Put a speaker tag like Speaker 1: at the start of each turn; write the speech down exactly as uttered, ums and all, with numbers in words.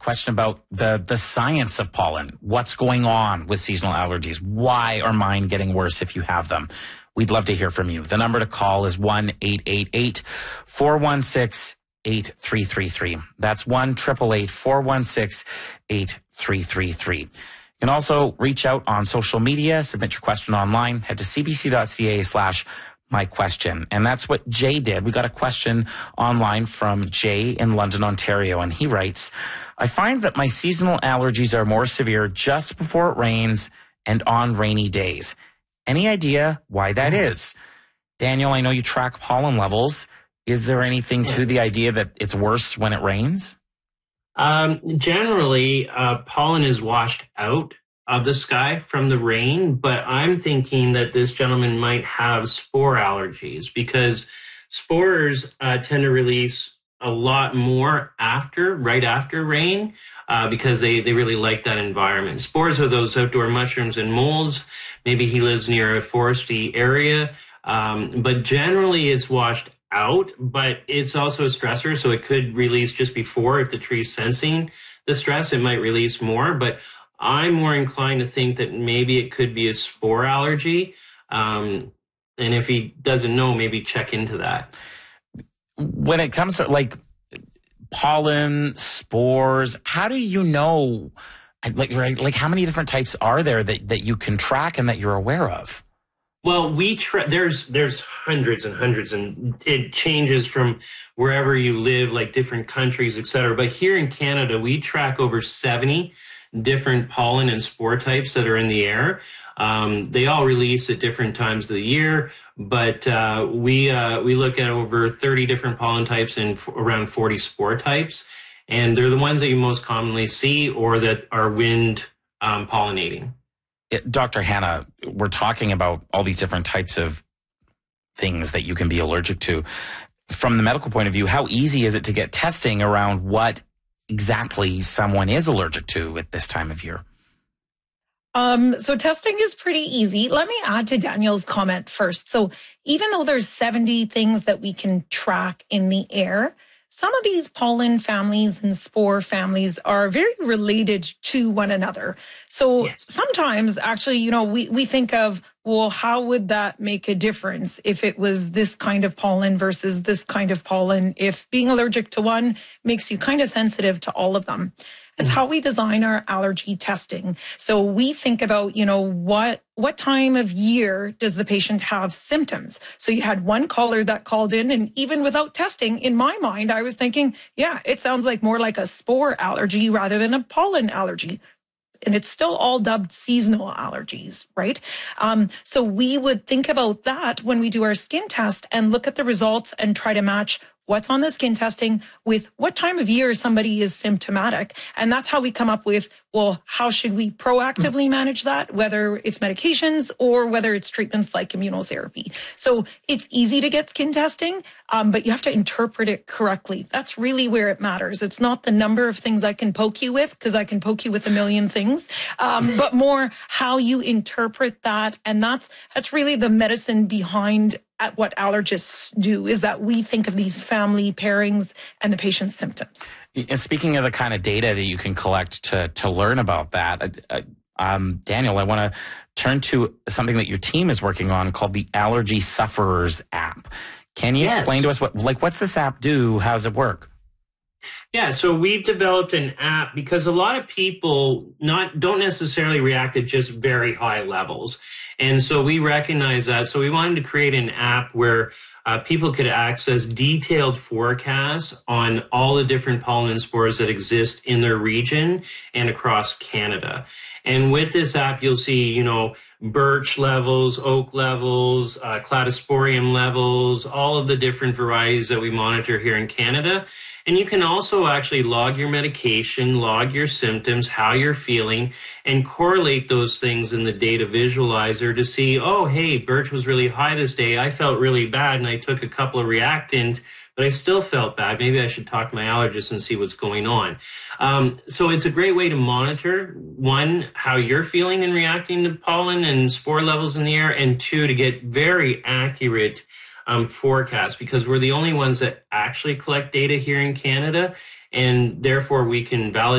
Speaker 1: question about the, the science of pollen. What's going on with seasonal allergies? Why are mine getting worse if you have them? We'd love to hear from you. The number to call is one eight eight eight, four one six, eight three three three. That's one eight eight eight, four one six, eight three three three. You can also reach out on social media, submit your question online, head to cbc.ca slash my question. And that's what Jay did. We got a question online from Jay in London, Ontario, and he writes, I find that my seasonal allergies are more severe just before it rains and on rainy days. Any idea why that is? Daniel, I know you track pollen levels. Is there anything to the idea that it's worse when it rains?
Speaker 2: Um, generally, uh, pollen is washed out of the sky from the rain, but I'm thinking that this gentleman might have spore allergies because spores uh, tend to release a lot more after, right after rain, uh, because they, they really like that environment. Spores are those outdoor mushrooms and molds. Maybe he lives near a foresty area, um, but generally it's washed out, but it's also a stressor, so it could release just before. If the tree's sensing the stress, it might release more, but I'm more inclined to think that maybe it could be a spore allergy. Um, and if he doesn't know, maybe check into that.
Speaker 1: When it comes to like pollen, spores, how do you know, like, right, like how many different types are there that, that you can track and that you're aware of?
Speaker 2: Well, we tra- there's there's hundreds and hundreds, and it changes from wherever you live, like different countries, et cetera. But here in Canada, we track over seventy different pollen and spore types that are in the air. Um, they all release at different times of the year, but uh, we uh, we look at over thirty different pollen types and f- around forty spore types, and they're the ones that you most commonly see or that are wind um, pollinating.
Speaker 1: It, Doctor Hanna, we're talking about all these different types of things that you can be allergic to. From the medical point of view, how easy is it to get testing around what exactly someone is allergic to at this time of year?
Speaker 3: Um, so testing is pretty easy. Let me add to Daniel's comment first. So even though there's seventy things that we can track in the air, some of these pollen families and spore families are very related to one another. So yes. Sometimes actually, you know, we, we think of, well, how would that make a difference if it was this kind of pollen versus this kind of pollen, if being allergic to one makes you kind of sensitive to all of them? It's how we design our allergy testing. So we think about, you know, what what time of year does the patient have symptoms? So you had one caller that called in, and even without testing, in my mind, I was thinking, yeah, it sounds like more like a spore allergy rather than a pollen allergy. And it's still all dubbed seasonal allergies, right? Um, so we would think about that when we do our skin test and look at the results and try to match what's on the skin testing with what time of year somebody is symptomatic. And that's how we come up with, well, how should we proactively manage that, whether it's medications or whether it's treatments like immunotherapy. So it's easy to get skin testing, um, but you have to interpret it correctly. That's really where it matters. It's not the number of things I can poke you with, because I can poke you with a million things, um, but more how you interpret that. And that's, that's really the medicine behind at what allergists do, is that we think of these family pairings and the patient's symptoms.
Speaker 1: And speaking of the kind of data that you can collect to to learn about that, uh, um, Daniel, I want to turn to something that your team is working on called the Allergy Sufferers app. Can you yes. explain to us what, like, what's this app do? How does it work?
Speaker 2: Yeah, so we've developed an app because a lot of people not don't necessarily react at just very high levels. And so we recognize that. So we wanted to create an app where uh, people could access detailed forecasts on all the different pollen and spores that exist in their region and across Canada. And with this app, you'll see, you know, birch levels, oak levels, uh, cladosporium levels, all of the different varieties that we monitor here in Canada. And you can also actually log your medication, log your symptoms, how you're feeling, and correlate those things in the data visualizer to see, oh, hey, birch was really high this day. I felt really bad, and I took a couple of reactant, but I still felt bad. Maybe I should talk to my allergist and see what's going on. Um, so it's a great way to monitor, one, how you're feeling and reacting to pollen and spore levels in the air, and two, to get very accurate Um, forecast, because we're the only ones that actually collect data here in Canada, and therefore we can validate